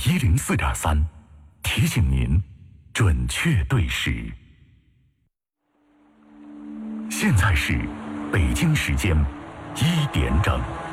104.3，提醒您准确对时。现在是北京时间1点整。